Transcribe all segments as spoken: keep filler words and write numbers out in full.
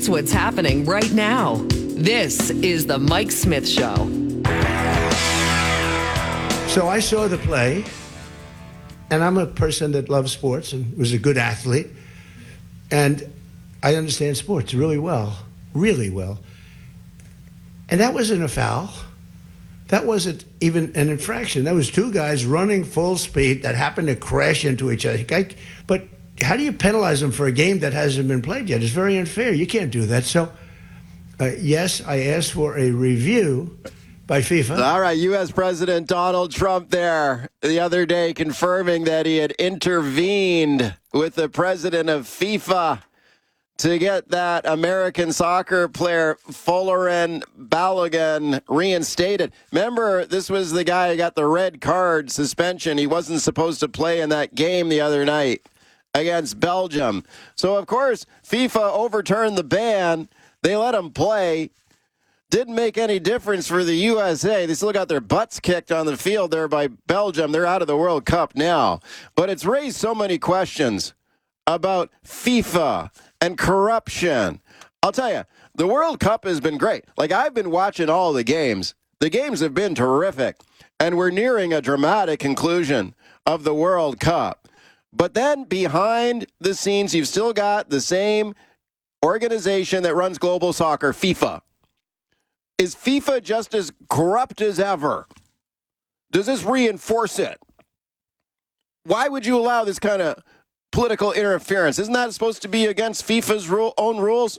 It's what's happening right now. This is the Mike Smith Show. So I saw the play, and I'm a person that loves sports and was a good athlete, and I understand sports really well, really well. And that wasn't a foul. That wasn't even an infraction. That was two guys running full speed that happened to crash into each other. But how do you penalize them for a game that hasn't been played yet? It's very unfair. You can't do that. So, uh, yes, I asked for a review by FIFA. All right, U S President Donald Trump there the other day confirming that he had intervened with the president of FIFA to get that American soccer player Folarin Balogun reinstated. Remember, this was the guy who got the red card suspension. He wasn't supposed to play in that game the other night against Belgium. So, of course, FIFA overturned the ban. They let him play. Didn't make any difference for the U S A. They still got their butts kicked on the field there by Belgium. They're out of the World Cup now. But it's raised so many questions about FIFA and corruption. I'll tell you, the World Cup has been great. Like, I've been watching all the games. The games have been terrific. And we're nearing a dramatic conclusion of the World Cup. But then behind the scenes, you've still got the same organization that runs global soccer, FIFA. Is FIFA just as corrupt as ever? Does this reinforce it? Why would you allow this kind of political interference? Isn't that supposed to be against FIFA's rule, own rules?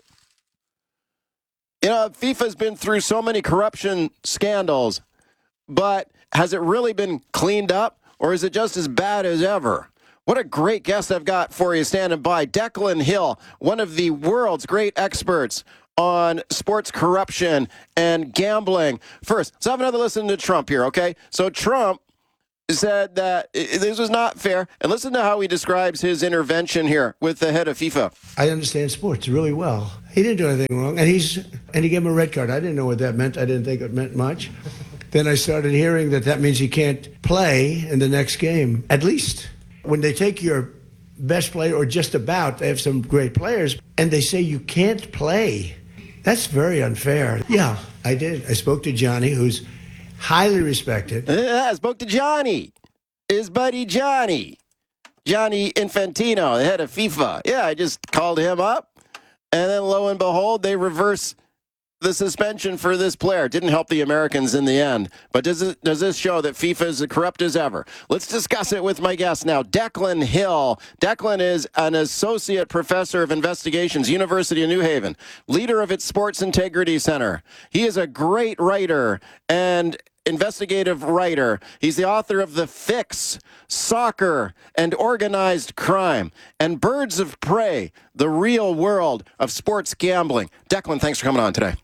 You know, FIFA's been through so many corruption scandals, but has it really been cleaned up, or is it just as bad as ever? What a great guest I've got for you standing by. Declan Hill, one of the world's great experts on sports corruption and gambling. First, let's have another listen to Trump here, okay? So Trump said that this was not fair. And listen to how he describes his intervention here with the head of FIFA. I understand sports really well. He didn't do anything wrong, and he's and he gave him a red card. I didn't know what that meant. I didn't think it meant much. Then I started hearing that that means he can't play in the next game, at least. When they take your best player, or just about, they have some great players, and they say you can't play. That's very unfair. Yeah, I did. I spoke to Johnny, who's highly respected. Yeah, I spoke to Johnny, his buddy Johnny, Johnny Infantino, the head of FIFA. Yeah, I just called him up, and then lo and behold, they reverse the suspension for this player. Didn't help the Americans in the end. But does it, does this show that FIFA is as corrupt as ever? Let's discuss it with my guest now, Declan Hill. Declan is an associate professor of investigations, University of New Haven, leader of its Sports Integrity Center. He is a great writer and investigative writer. He's the author of The Fix, Soccer and Organized Crime, and Birds of Prey, The Real World of Sports Gambling. Declan, thanks for coming on today.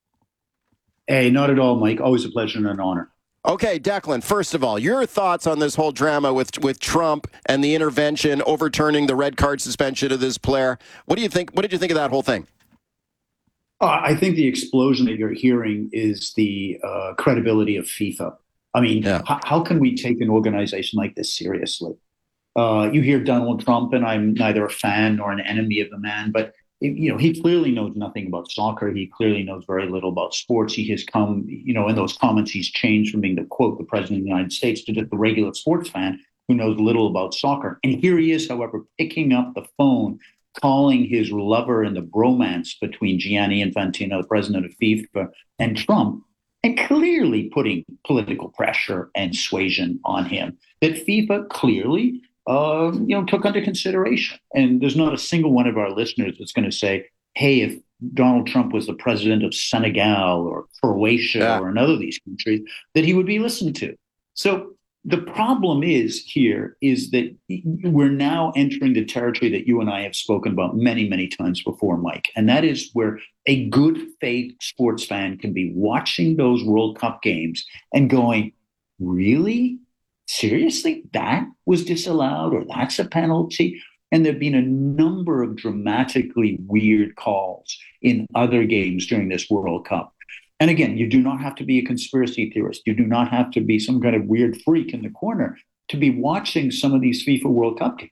Hey, not at all, Mike. Always a pleasure and an honor. Okay, Declan, first of all, your thoughts on this whole drama with with Trump and the intervention, overturning the red card suspension of this player. What do you think? What did you think of that whole thing? Uh, I think the explosion that you're hearing is the uh, credibility of FIFA. I mean, yeah. h- how can we take an organization like this seriously? Uh, you hear Donald Trump, and I'm neither a fan nor an enemy of the man, but you know, he clearly knows nothing about soccer. He clearly knows very little about sports. He has come, you know, in those comments, he's changed from being the, quote, the president of the United States to just the regular sports fan who knows little about soccer. And here he is, however, picking up the phone, calling his lover in the bromance between Gianni Infantino, the president of FIFA, and Trump, and clearly putting political pressure and suasion on him that FIFA clearly Uh, you know, took under consideration. And there's not a single one of our listeners that's going to say, hey, if Donald Trump was the president of Senegal or Croatia yeah. or another of these countries, that he would be listened to. So the problem is here is that we're now entering the territory that you and I have spoken about many, many times before, Mike. And that is where a good faith sports fan can be watching those World Cup games and going, really? Seriously, that was disallowed, or that's a penalty? And there have been a number of dramatically weird calls in other games during this World Cup. And again, you do not have to be a conspiracy theorist. You do not have to be some kind of weird freak in the corner to be watching some of these FIFA World Cup games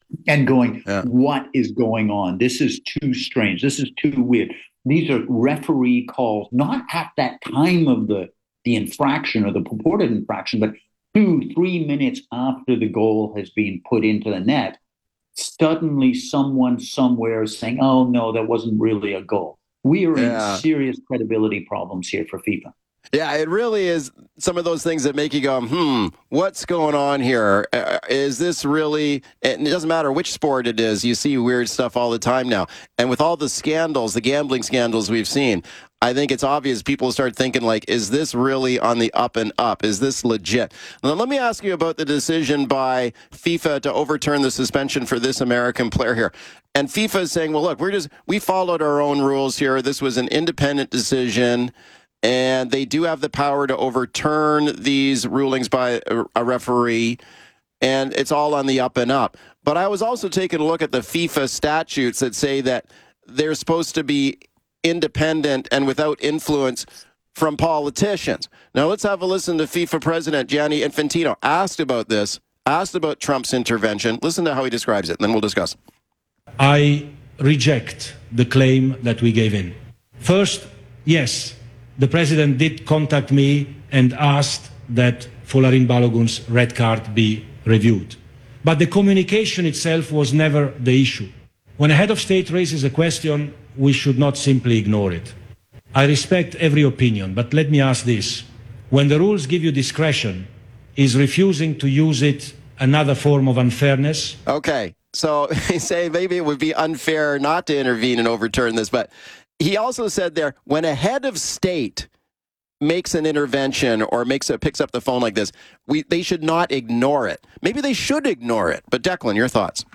and going, Yeah. what is going on? This is too strange. This is too weird. These are referee calls, not at that time of the, the infraction or the purported infraction, but two, three minutes after the goal has been put into the net. Suddenly someone somewhere is saying, oh, no, that wasn't really a goal. We are Yeah. in serious credibility problems here for FIFA. Yeah, it really is some of those things that make you go, hmm, what's going on here? Uh, is this really, and it doesn't matter which sport it is, you see weird stuff all the time now. And with all the scandals, the gambling scandals we've seen, I think it's obvious people start thinking like, is this really on the up and up? Is this legit? Now, let me ask you about the decision by FIFA to overturn the suspension for this American player here. And FIFA is saying, well, look, we're just, we followed our own rules here. This was an independent decision. And they do have the power to overturn these rulings by a referee, and it's all on the up and up. But I was also taking a look at the FIFA statutes that say that they're supposed to be independent and without influence from politicians. Now, let's have a listen to FIFA President Gianni Infantino asked about this, asked about Trump's intervention. Listen to how he describes it, and then we'll discuss. I reject the claim that we gave in. First, yes, the president did contact me and asked that Folarin Balogun's red card be reviewed. But the communication itself was never the issue. When a head of state raises a question, we should not simply ignore it. I respect every opinion, but let me ask this. When the rules give you discretion, is refusing to use it another form of unfairness? Okay, so he's saying maybe it would be unfair not to intervene and overturn this, but he also said there, when a head of state makes an intervention or makes a, picks up the phone like this, we they should not ignore it. Maybe they should ignore it. But Declan, your thoughts?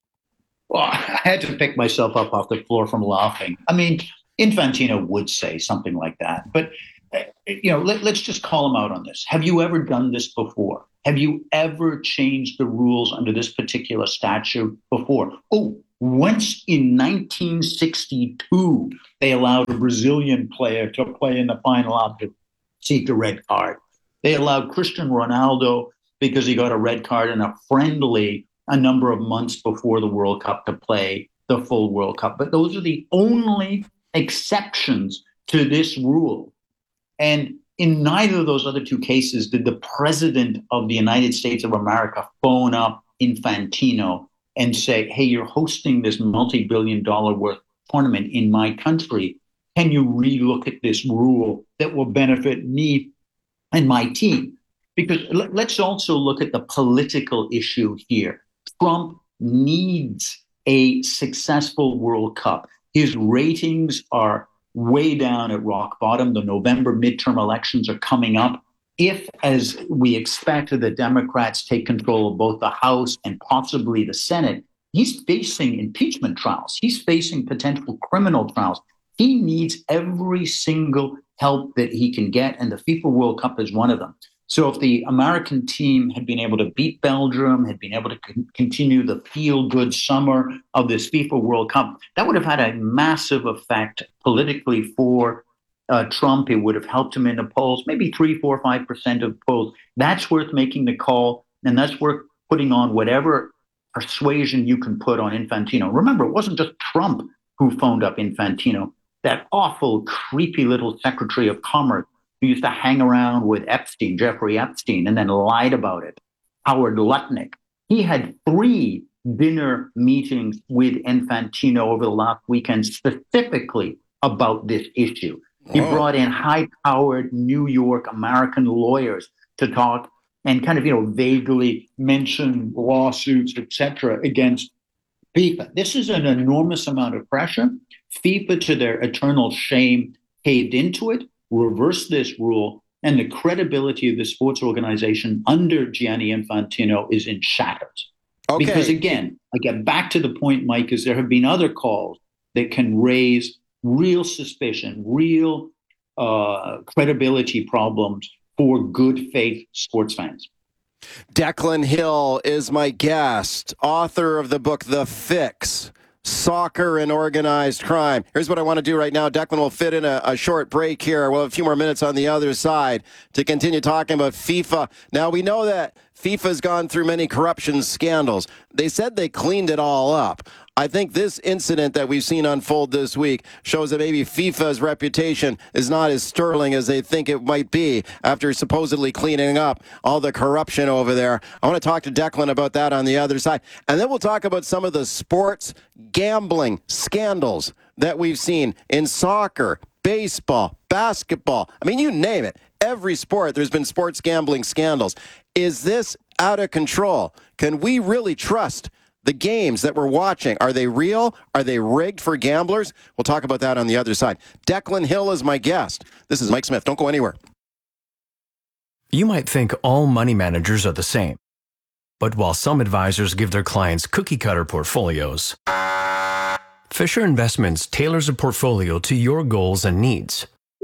Well, I had to pick myself up off the floor from laughing. I mean, Infantino would say something like that. But, uh, you know, let, let's just call him out on this. Have you ever done this before? Have you ever changed the rules under this particular statute before? Oh, once in nineteen sixty-two, they allowed a Brazilian player to play in the final out to seek a red card. They allowed Cristiano Ronaldo, because he got a red card in a friendly a number of months before the World Cup, to play the full World Cup. But those are the only exceptions to this rule. And in neither of those other two cases did the president of the United States of America phone up Infantino and say, hey, you're hosting this multi-billion dollar worth tournament in my country. Can you relook at this rule that will benefit me and my team? Because let's also look at the political issue here. Trump needs a successful World Cup. His ratings are way down at rock bottom. The November midterm elections are coming up. If, as we expect, the Democrats take control of both the House and possibly the Senate, he's facing impeachment trials. He's facing potential criminal trials. He needs every single help that he can get, and the FIFA World Cup is one of them. So if the American team had been able to beat Belgium, had been able to con- continue the feel-good summer of this FIFA World Cup, that would have had a massive effect politically for uh, Trump. It would have helped him in the polls, maybe three, four, five percent of polls. That's worth making the call, and that's worth putting on whatever persuasion you can put on Infantino. Remember, it wasn't just Trump who phoned up Infantino. That awful, creepy little Secretary of Commerce who used to hang around with Epstein, Jeffrey Epstein, and then lied about it, Howard Lutnick. He had three dinner meetings with Infantino over the last weekend specifically about this issue. He Whoa. brought in high-powered New York American lawyers to talk and kind of, you know, vaguely mention lawsuits, et cetera, against FIFA. This is an enormous amount of pressure. FIFA, to their eternal shame, caved into it, reversed this rule, and the credibility of the sports organization under Gianni Infantino is in shatters. Okay. Because again, I get back to the point, Mike, is there have been other calls that can raise real suspicion, real uh, credibility problems for good faith sports fans. Declan Hill is my guest, author of the book The Fix, soccer and organized crime. Here's what I want to do right now. Declan will fit in a, a short break here. We'll have a few more minutes on the other side to continue talking about FIFA. Now, we know that FIFA's gone through many corruption scandals. They said they cleaned it all up. I think this incident that we've seen unfold this week shows that maybe FIFA's reputation is not as sterling as they think it might be after supposedly cleaning up all the corruption over there. I want to talk to Declan about that on the other side. And then we'll talk about some of the sports gambling scandals that we've seen in soccer, baseball, basketball. I mean, you name it. Every sport, there's been sports gambling scandals. Is this out of control? Can we really trust the games that we're watching? Are they real? Are they rigged for gamblers? We'll talk about that on the other side. Declan Hill is my guest. This is Mike Smith. Don't go anywhere. You might think all money managers are the same. But while some advisors give their clients cookie-cutter portfolios, Fisher Investments tailors a portfolio to your goals and needs.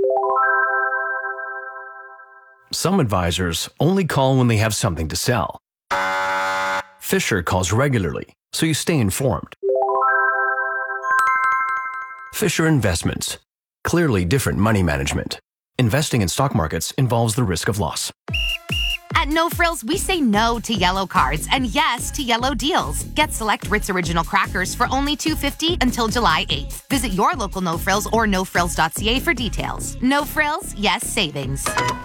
Some advisors only call when they have something to sell. Fisher calls regularly, so you stay informed. Fisher Investments. Clearly different money management. Investing in stock markets involves the risk of loss. At No Frills, we say no to yellow cards and yes to yellow deals. Get select Ritz Original crackers for only two dollars and fifty cents until July eighth. Visit your local No Frills or no frills dot c a for details. No Frills, yes savings.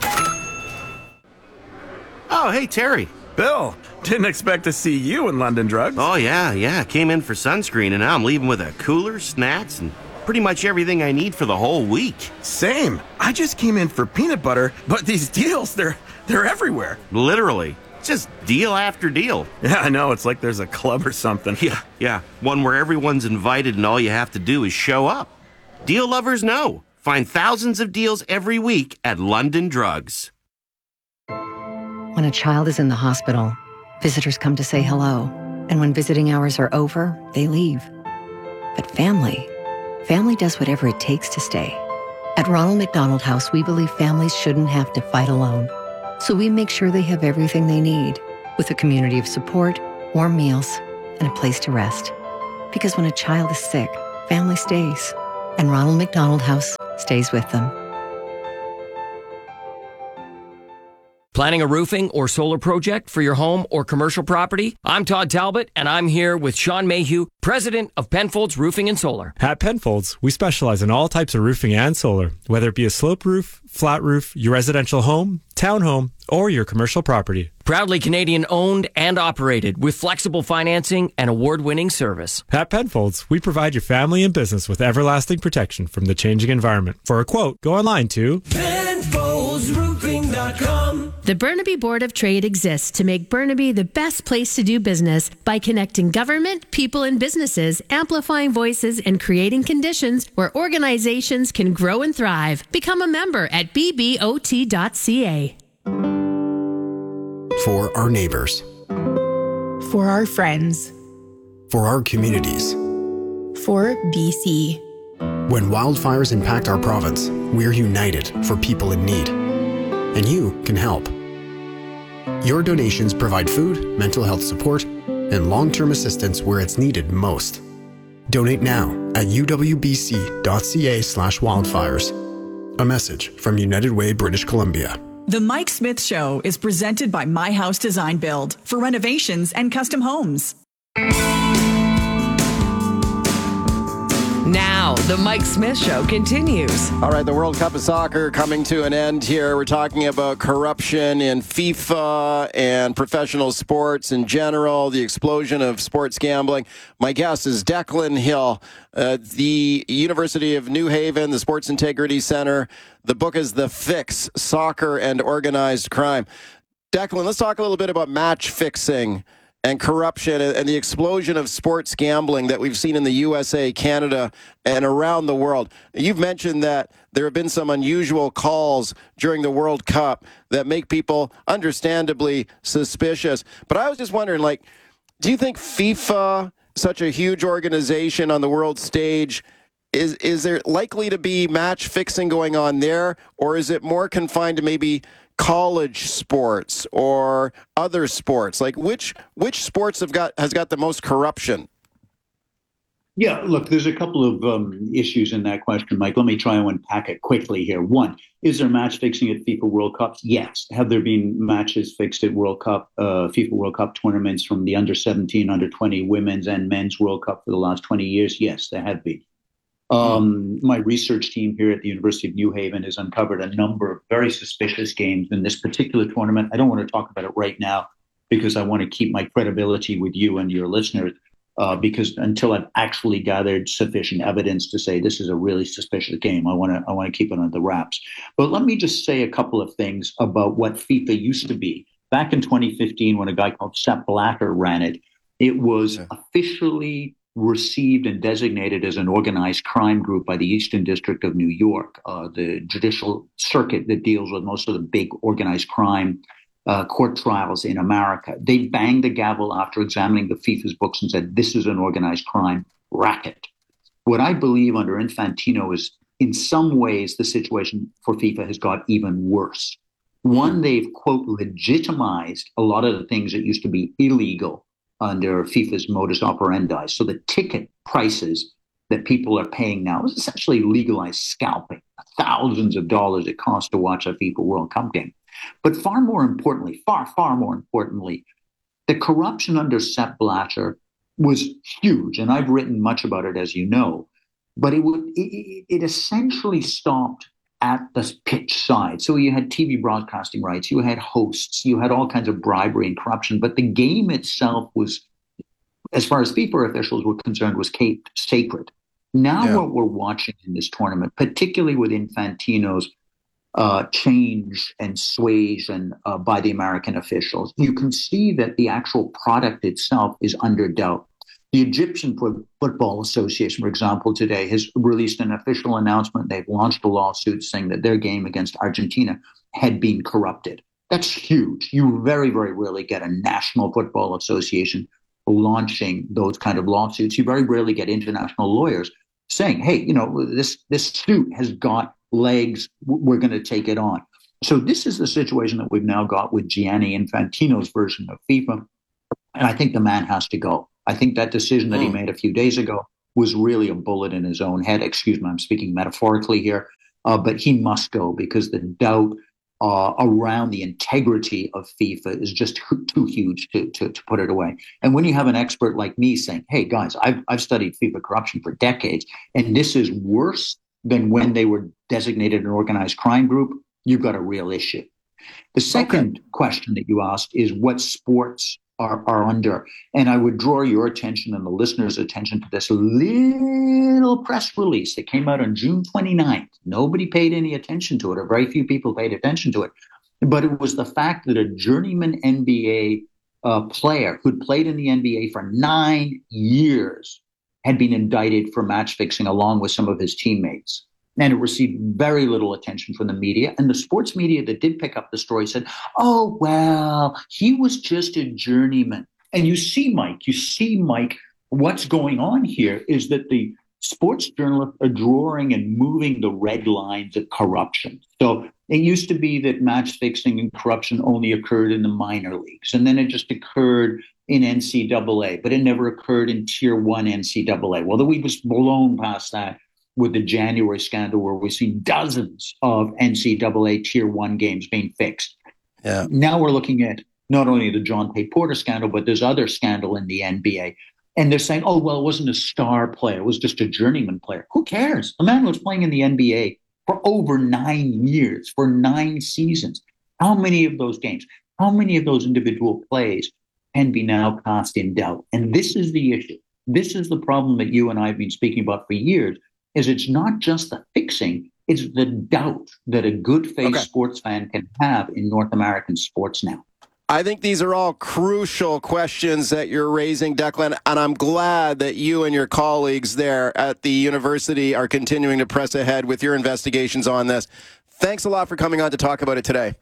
Oh, hey, Terry. Bill, didn't expect to see you in London Drugs. Oh, yeah, yeah. Came in for sunscreen, and now I'm leaving with a cooler, snacks, and pretty much everything I need for the whole week. Same. I just came in for peanut butter, but these deals, they're they're everywhere. Literally. Just deal after deal. Yeah, I know. It's like there's a club or something. Yeah, yeah. One where everyone's invited and all you have to do is show up. Deal lovers know. Find thousands of deals every week at London Drugs. When a child is in the hospital, visitors come to say hello. And when visiting hours are over, they leave. But family, family does whatever it takes to stay. At Ronald McDonald House, we believe families shouldn't have to fight alone. So we make sure they have everything they need, with a community of support, warm meals, and a place to rest. Because when a child is sick, family stays. And Ronald McDonald House stays with them. Planning a roofing or solar project for your home or commercial property? I'm Todd Talbot, and I'm here with Sean Mayhew, president of Penfolds Roofing and Solar. At Penfolds, we specialize in all types of roofing and solar, whether it be a slope roof, flat roof, your residential home, townhome, or your commercial property. Proudly Canadian owned and operated with flexible financing and award-winning service. At Penfolds, we provide your family and business with everlasting protection from the changing environment. For a quote, go online to Penfolds Roofing dot com. The Burnaby Board of Trade exists to make Burnaby the best place to do business by connecting government, people, and businesses, amplifying voices, and creating conditions where organizations can grow and thrive. Become a member at b b o t dot c a. For our neighbors. For our friends. For our communities. For B C. When wildfires impact our province, we're united for people in need. And you can help. Your donations provide food, mental health support, and long-term assistance where it's needed most. Donate now at u w b c dot c a slash wildfires. A message from United Way, British Columbia. The Mike Smith Show is presented by My House Design Build for renovations and custom homes. Now, the Mike Smith Show continues. All right, the World Cup of Soccer coming to an end here. We're talking about corruption in FIFA and professional sports in general, the explosion of sports gambling. My guest is Declan Hill, uh, the University of New Haven, the Sports Integrity Center. The book is The Fix, Soccer and Organized Crime. Declan, let's talk a little bit about match fixing and corruption and the explosion of sports gambling that we've seen in the U S A, Canada, and around the world. You've mentioned that there have been some unusual calls during the World Cup that make people understandably suspicious. But I was just wondering, like, do you think FIFA, such a huge organization on the world stage, is is there likely to be match fixing going on there, or is it more confined to maybe college sports or other sports? Like which which sports have got has got the most corruption? Yeah, look, there's a couple of um, issues in that question, Mike. Let me try and unpack it quickly here. One, is there match fixing at FIFA World Cups? Yes. Have there been matches fixed at World Cup, uh, FIFA World Cup tournaments from the under seventeen, under twenty women's and men's World Cup for the last twenty years? Yes, there have been. Um, my research team here at the University of New Haven has uncovered a number of very suspicious games in this particular tournament. I don't want to talk about it right now because I want to keep my credibility with you and your listeners. Uh, because until I've actually gathered sufficient evidence to say this is a really suspicious game, I want to I want to keep it under wraps. But let me just say a couple of things about what FIFA used to be. Back in twenty fifteen, when a guy called Sepp Blatter ran it, it was yeah. officially received and designated as an organized crime group by the Eastern District of New York, uh, the judicial circuit that deals with most of the big organized crime Uh, court trials in America. They banged the gavel after examining the FIFA's books and said, this is an organized crime racket. What I believe under Infantino is, in some ways, the situation for FIFA has got even worse. One, they've, quote, legitimized a lot of the things that used to be illegal under FIFA's modus operandi. So the ticket prices that people are paying now is essentially legalized scalping. Thousands of dollars it costs to watch a FIFA World Cup game. But far more importantly, far, far more importantly, the corruption under Sepp Blatter was huge. And I've written much about it, as you know. But it would it, it essentially stopped at the pitch side. So you had T V broadcasting rights, you had hosts, you had all kinds of bribery and corruption. But the game itself was, as far as FIFA officials were concerned, was kept sacred. Now yeah. what we're watching in this tournament, particularly with Infantino's Uh, change and suasion uh, by the American officials, you can see that the actual product itself is under doubt. The Egyptian Football Association, for example, today has released an official announcement. They've launched a lawsuit saying that their game against Argentina had been corrupted. That's huge. You very, very rarely get a National Football Association launching those kind of lawsuits. You very rarely get international lawyers saying, hey, you know, this, this suit has got legs, we're going to take it on. So this is the situation that we've now got with Gianni Infantino's version of FIFA. And I think the man has to go. I think that decision that mm. he made a few days ago was really a bullet in his own head. Excuse me, I'm speaking metaphorically here. Uh, but he must go because the doubt uh, around the integrity of FIFA is just too, too huge to, to, to put it away. And when you have an expert like me saying, hey, guys, I've, I've studied FIFA corruption for decades, and this is worse than when they were designated an organized crime group, you've got a real issue. The second okay. question that you asked is what sports are, are under. And I would draw your attention and the listeners' attention to this little press release that came out on June twenty-ninth. Nobody paid any attention to it, or very few people paid attention to it. But it was the fact that a journeyman N B A uh, player who'd played in the N B A for nine years had been indicted for match fixing along with some of his teammates. And it received very little attention from the media. And the sports media that did pick up the story said, oh, well, he was just a journeyman. And you see, Mike, you see, Mike, what's going on here is that the sports journalists are drawing and moving the red lines of corruption. So it used to be that match fixing and corruption only occurred in the minor leagues. And then it just occurred in N C double A, but it never occurred in tier one N C double A. Well, the week was blown past that with the January scandal where we've seen dozens of N C double A tier one games being fixed. Yeah. Now we're looking at not only the John Tay Porter scandal, but there's other scandal in the N B A. And they're saying, oh, well, it wasn't a star player. It was just a journeyman player. Who cares? The man was playing in the N B A for over nine years, for nine seasons. How many of those games, how many of those individual plays can be now cast in doubt? And this is the issue. This is the problem that you and I have been speaking about for years, is it's not just the fixing, it's the doubt that a good-faith okay. sports fan can have in North American sports now. I think these are all crucial questions that you're raising, Declan, and I'm glad that you and your colleagues there at the university are continuing to press ahead with your investigations on this. Thanks a lot for coming on to talk about it today.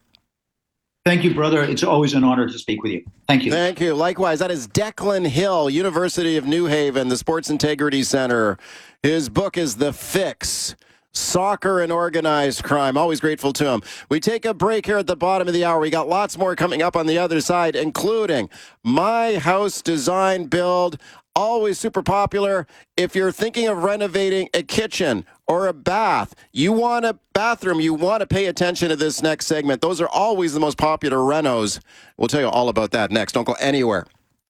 Thank you, brother. It's always an honor to speak with you. Thank you. Thank you. Likewise, that is Declan Hill, University of New Haven, the Sports Integrity Center. His book is The Fix, Soccer and Organized Crime. Always grateful to him. We take a break here at the bottom of the hour. We got lots more coming up on the other side, including My House Design Build. always super popular. If you're thinking of renovating a kitchen or a bath, you want a bathroom, you want to pay attention to this next segment. Those are always the most popular renos. We'll tell you all about that next. Don't go anywhere.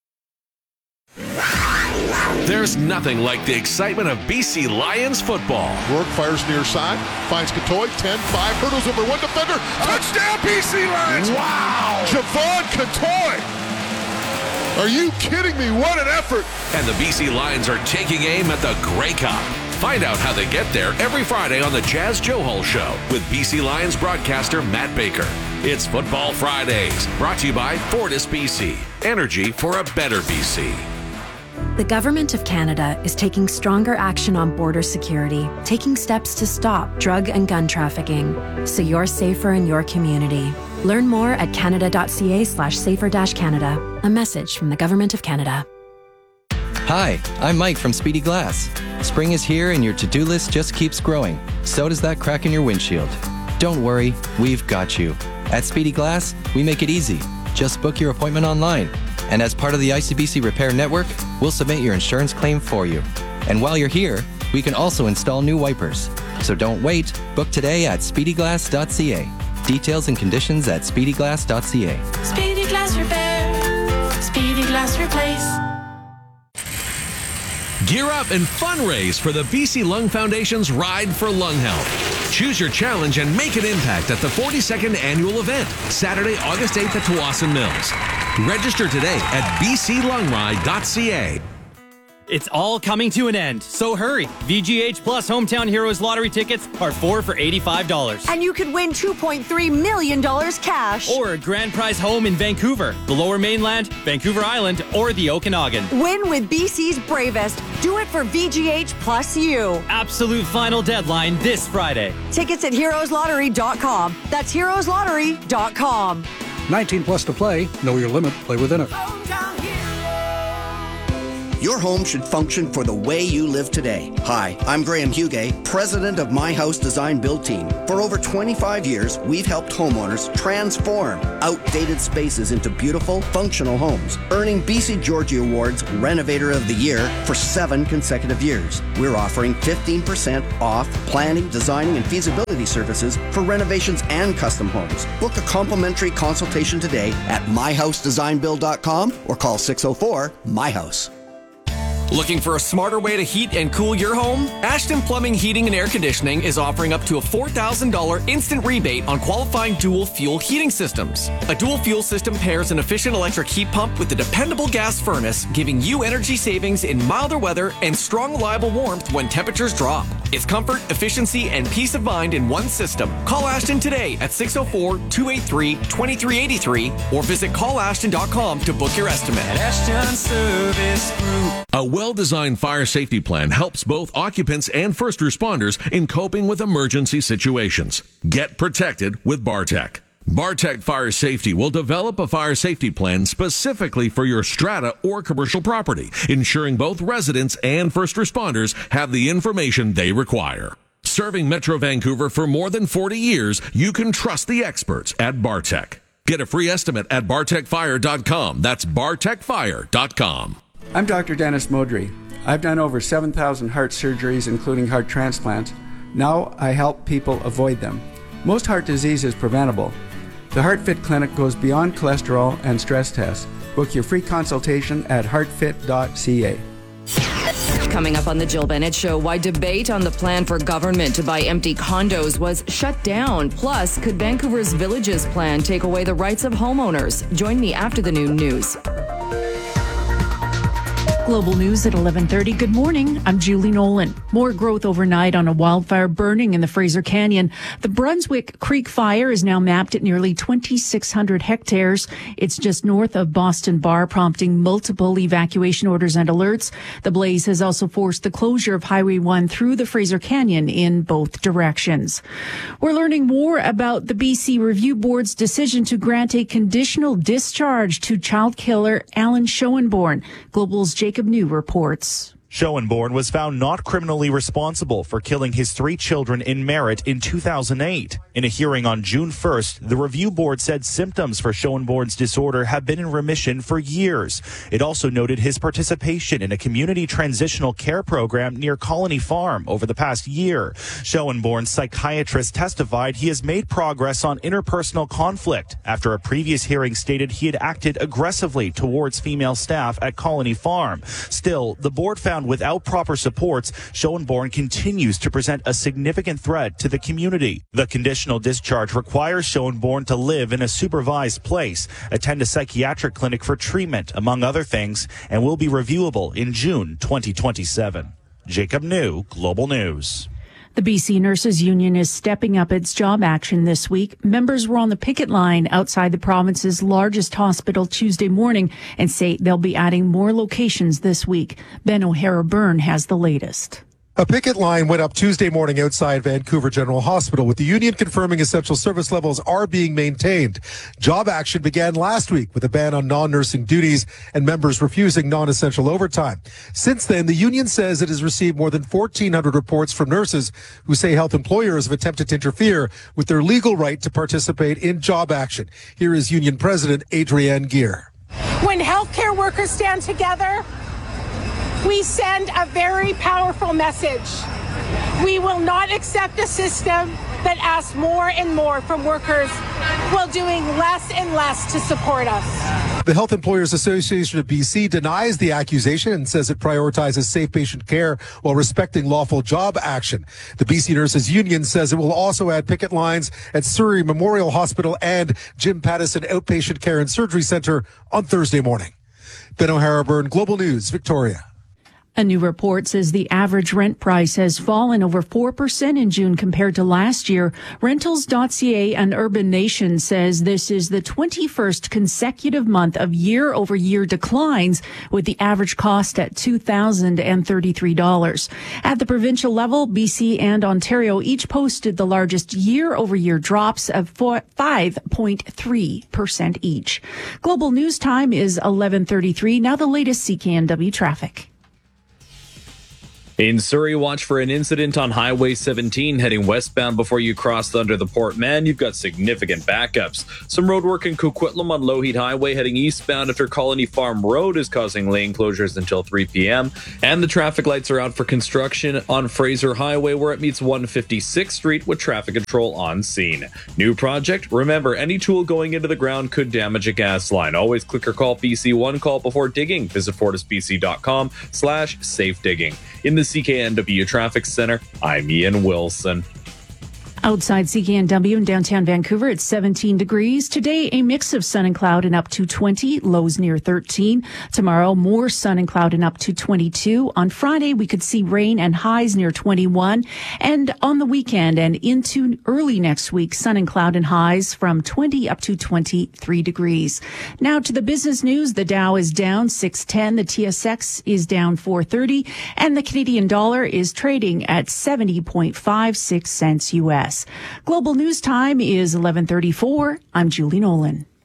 There's nothing like the excitement of B C Lions football. Rourke fires near side, finds Catoy, ten five, hurdles over one defender. Touchdown, B C Lions! Wow! Javon Catoy! Are you kidding me? What an effort! And the B C Lions are taking aim at the Grey Cup. Find out how they get there every Friday on the Jazz Joe Hall Show with B C Lions broadcaster Matt Baker. It's Football Fridays, brought to you by Fortis B C. Energy for a better B C. The Government of Canada is taking stronger action on border security, taking steps to stop drug and gun trafficking, so you're safer in your community. Learn more at canada.ca slash safer dash Canada. A message from the Government of Canada. Hi, I'm Mike from Speedy Glass. Spring is here and your to-do list just keeps growing. So does that crack in your windshield. Don't worry, we've got you. At Speedy Glass, we make it easy. Just book your appointment online. And as part of the I C B C Repair Network, we'll submit your insurance claim for you. And while you're here, we can also install new wipers. So don't wait. Book today at speedy glass dot c a. Details and conditions at speedy glass dot c a. Speedy Glass Repair. Speedy Glass Replace. Gear up and fundraise for the B C Lung Foundation's Ride for Lung Health. Choose your challenge and make an impact at the forty-second annual event, Saturday, August eighth at Tsawwassen Mills. Register today at b c lung ride dot c a. It's all coming to an end, so hurry. V G H Plus Hometown Heroes lottery tickets are four for eighty-five dollars. And you could win two point three million dollars cash. Or a grand prize home in Vancouver, the Lower Mainland, Vancouver Island, or the Okanagan. Win with B C's bravest. Do it for V G H Plus U. Absolute final deadline this Friday. Tickets at heroes lottery dot com. That's heroes lottery dot com. nineteen plus to play. Know your limit. Play within it. Your home should function for the way you live today. Hi, I'm Graham Hugay, president of My House Design Build Team. For over twenty-five years, we've helped homeowners transform outdated spaces into beautiful, functional homes, earning B C Georgie Awards Renovator of the Year for seven consecutive years. We're offering fifteen percent off planning, designing, and feasibility services for renovations and custom homes. Book a complimentary consultation today at my house design build dot com or call six oh four, M Y house. Looking for a smarter way to heat and cool your home? Ashton Plumbing, Heating and Air Conditioning is offering up to a four thousand dollars instant rebate on qualifying dual fuel heating systems. A dual fuel system pairs an efficient electric heat pump with a dependable gas furnace, giving you energy savings in milder weather and strong, reliable warmth when temperatures drop. It's comfort, efficiency, and peace of mind in one system. Call Ashton today at six oh four, two eight three, two three eight three or visit call ashton dot com to book your estimate. Ashton Service Group. A well-designed fire safety plan helps both occupants and first responders in coping with emergency situations. Get protected with Bartec. Bartec Fire Safety will develop a fire safety plan specifically for your strata or commercial property, ensuring both residents and first responders have the information they require. Serving Metro Vancouver for more than forty years, you can trust the experts at Bartec. Get a free estimate at bartec fire dot com. That's bartec fire dot com. I'm Doctor Dennis Modry. I've done over seven thousand heart surgeries, including heart transplants. Now I help people avoid them. Most heart disease is preventable. The HeartFit Clinic goes beyond cholesterol and stress tests. Book your free consultation at heart fit dot c a. Coming up on the Jill Bennett Show, why debate on the plan for government to buy empty condos was shut down. Plus, could Vancouver's Villages plan take away the rights of homeowners? Join me after the noon news. Global News at eleven thirty. Good morning. I'm Julie Nolan. More growth overnight on a wildfire burning in the Fraser Canyon. The Brunswick Creek fire is now mapped at nearly twenty-six hundred hectares. It's just north of Boston Bar, prompting multiple evacuation orders and alerts. The blaze has also forced the closure of Highway one through the Fraser Canyon in both directions. We're learning more about the B C Review Board's decision to grant a conditional discharge to child killer Alan Schoenborn. Global's Jacob New reports. Schoenborn was found not criminally responsible for killing his three children in Merritt in two thousand eight. In a hearing on June first, the review board said symptoms for Schoenborn's disorder have been in remission for years. It also noted his participation in a community transitional care program near Colony Farm over the past year. Schoenborn's psychiatrist testified he has made progress on interpersonal conflict after a previous hearing stated he had acted aggressively towards female staff at Colony Farm. Still, the board found without proper supports, Schoenborn continues to present a significant threat to the community. The conditional discharge requires Schoenborn to live in a supervised place, attend a psychiatric clinic for treatment, among other things, and will be reviewable in June twenty twenty-seven. Jacob New, Global News. The B C Nurses Union is stepping up its job action this week. Members were on the picket line outside the province's largest hospital Tuesday morning and say they'll be adding more locations this week. Ben O'Hara-Byrne has the latest. A picket line went up Tuesday morning outside Vancouver General Hospital, with the union confirming essential service levels are being maintained. Job action began last week with a ban on non-nursing duties and members refusing non-essential overtime. Since then, the union says it has received more than fourteen hundred reports from nurses who say health employers have attempted to interfere with their legal right to participate in job action. Here is Union President Adrienne Gear. When healthcare workers stand together, we send a very powerful message. We will not accept a system that asks more and more from workers while doing less and less to support us. The Health Employers Association of B C denies the accusation and says it prioritizes safe patient care while respecting lawful job action. The B C Nurses Union says it will also add picket lines at Surrey Memorial Hospital and Jim Pattison Outpatient Care and Surgery Center on Thursday morning. Ben O'Hara-Byrne, Global News, Victoria. A new report says the average rent price has fallen over four percent in June compared to last year. Rentals dot C A and Urban Nation says this is the twenty-first consecutive month of year-over-year declines, with the average cost at two thousand thirty-three dollars. At the provincial level, B C and Ontario each posted the largest year-over-year drops of five point three percent each. Global News Time is eleven thirty-three. Now the latest C K N W traffic. In Surrey, watch for an incident on Highway seventeen heading westbound before you cross under the Port Mann. You've got significant backups. Some roadwork in Coquitlam on Lougheed Highway heading eastbound after Colony Farm Road is causing lane closures until three p.m. And the traffic lights are out for construction on Fraser Highway where it meets one fifty-sixth Street with traffic control on scene. New project? Remember, any tool going into the ground could damage a gas line. Always click or call B C one call before digging. Visit fortisbc.com slash safe digging. In the C K N W Traffic Center, I'm Ian Wilson. Outside C K N W in downtown Vancouver, it's seventeen degrees. Today, a mix of sun and cloud and up to twenty, lows near thirteen. Tomorrow, more sun and cloud and up to twenty-two. On Friday, we could see rain and highs near twenty-one. And on the weekend and into early next week, sun and cloud and highs from twenty up to twenty-three degrees. Now to the business news. The Dow is down six ten. The T S X is down four thirty. And the Canadian dollar is trading at seventy point five six cents U S. Global News Time is eleven thirty-four. I'm Julie Nolan.